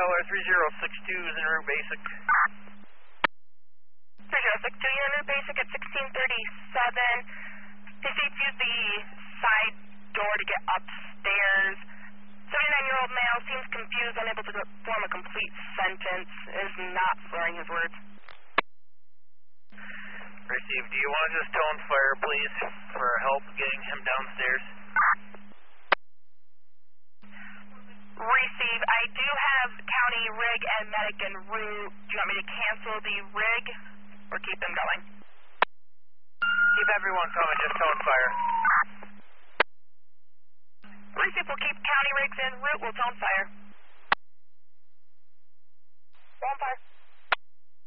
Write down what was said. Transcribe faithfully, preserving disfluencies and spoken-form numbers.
Tyler, three zero six two is en route basic. three zero six two, you're en route basic at sixteen thirty-seven. Proceed to use the side door to get upstairs. seventy-nine-year-old male seems confused, unable to form a complete sentence, is not slurring his words. Receive, do you want to just tone fire, please, for help getting him downstairs? Receive, I do have county rig and medic en route. Do you want me to cancel the rig or keep them going? Keep everyone coming, just tone fire. Receive, we'll keep county rigs en route, we'll tone fire. Tone fire.